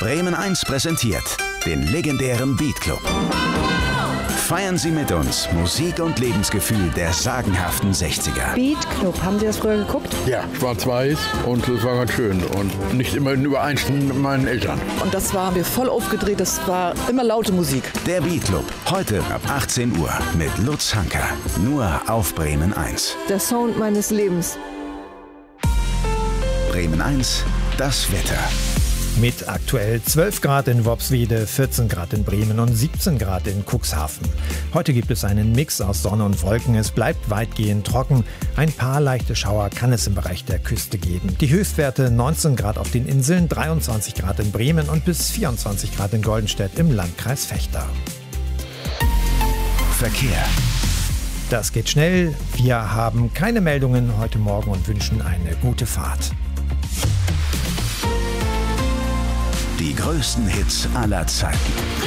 Bremen 1 präsentiert den legendären Beat Club. Feiern Sie mit uns Musik und Lebensgefühl der sagenhaften 60er. Beat Club, haben Sie das früher geguckt? Ja, schwarz-weiß und das war ganz schön und nicht immer in Übereinstimmung mit meinen Eltern. Und das haben wir voll aufgedreht, das war immer laute Musik. Der Beat Club, heute ab 18 Uhr mit Lutz Hanker. Nur auf Bremen 1. Der Sound meines Lebens. Bremen 1, das Wetter. Mit aktuell 12 Grad in Worpswede, 14 Grad in Bremen und 17 Grad in Cuxhaven. Heute gibt es einen Mix aus Sonne und Wolken. Es bleibt weitgehend trocken. Ein paar leichte Schauer kann es im Bereich der Küste geben. Die Höchstwerte 19 Grad auf den Inseln, 23 Grad in Bremen und bis 24 Grad in Goldenstedt im Landkreis Vechta. Verkehr. Das geht schnell. Wir haben keine Meldungen heute Morgen und wünschen eine gute Fahrt. Die größten Hits aller Zeiten.